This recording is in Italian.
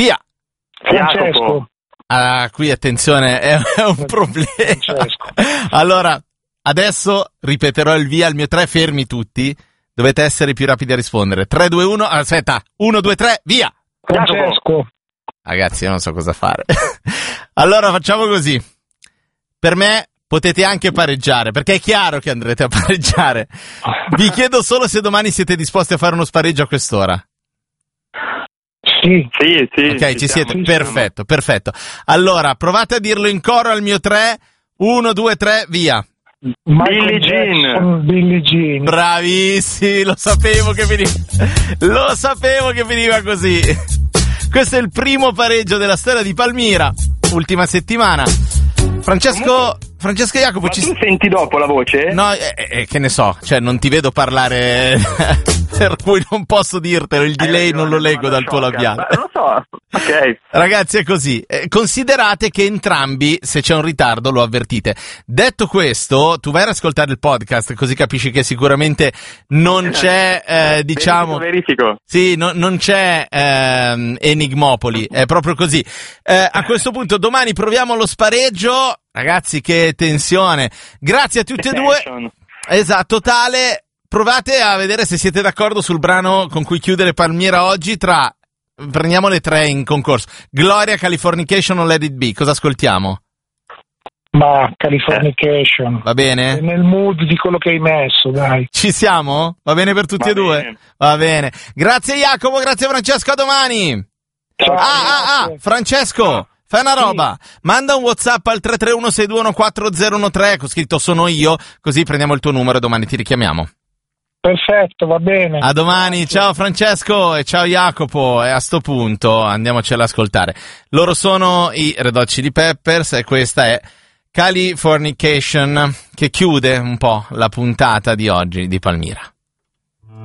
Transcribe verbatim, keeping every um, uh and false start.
via. Francesco. Ah, qui attenzione, è, è un problema. Francesco. Allora, adesso ripeterò il via al mio tre, fermi tutti. Dovete essere più rapidi a rispondere. tre, due, uno, aspetta, uno, due, tre, via. Francesco. Ragazzi, io non so cosa fare. Allora, facciamo così. Per me potete anche pareggiare, perché è chiaro che andrete a pareggiare. Vi chiedo solo se domani siete disposti a fare uno spareggio a quest'ora. Sì. Sì, sì. Ok, ci, ci siete? siamo. Perfetto, perfetto. Allora, provate a dirlo in coro al mio tre. uno, due, tre, via. Michael Billie Jean. Jackson, Billie Jean. Bravissimi, lo sapevo che veniva. Lo sapevo che veniva così. Questo è il primo pareggio della storia di Palmira. Ultima settimana. Francesco, Francesco e Jacopo, Ma ci tu senti dopo la voce? No, eh, eh, che ne so, cioè non ti vedo parlare, per cui non posso dirtelo, il delay Hai non lo ragione, leggo dal tuo sciocca. labiale. Ma non lo so, ok. Ragazzi, è così. Eh, considerate che entrambi, se c'è un ritardo, lo avvertite. Detto questo, tu vai ad ascoltare il podcast, così capisci che sicuramente non c'è, eh, diciamo... Verifico, verifico. Sì, no, non c'è ehm, Enigmopoli, è proprio così. Eh, a questo punto domani proviamo lo spareggio. Ragazzi, che tensione. Grazie a tutti e due. Esatto, totale. Provate a vedere se siete d'accordo sul brano con cui chiudere Palmira oggi tra... Prendiamo le tre in concorso. Gloria, Californication o Let It Be. Cosa ascoltiamo? Ma Californication. Va bene? È nel mood di quello che hai messo, dai. Ci siamo? Va bene per tutti Va e due? bene. Va bene. Grazie Jacopo, grazie Francesco, a domani. Ciao. Ah, ah, ah, Francesco, fai una roba. Manda un WhatsApp al tre tre uno sei due uno quattro zero uno tre, con scritto sono io, così prendiamo il tuo numero e domani ti richiamiamo. Perfetto, va bene. A domani, ciao Francesco e ciao Jacopo, e a sto punto andiamocela ad ascoltare. Loro sono i Red Hot Chili Peppers e questa è Californication, che chiude un po' la puntata di oggi di Palmira.